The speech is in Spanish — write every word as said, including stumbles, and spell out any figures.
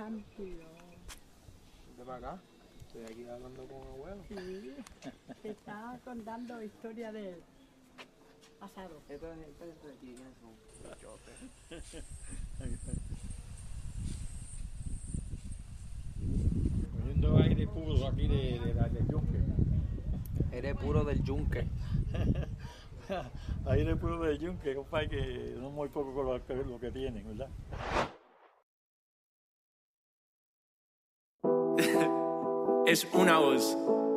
Santiago. Vente para acá. Estoy aquí hablando con abuelo. Sí, te estaba contando historia del pasado. Esta gente de aquí, ¿quiénes son? Bichotes. Cogiendo aire puro aquí de, de, de, del yunque. Eres puro del yunque. Aire puro del yunque, compadre, que no muy poco con lo que, lo que tienen, ¿verdad? Es una voz.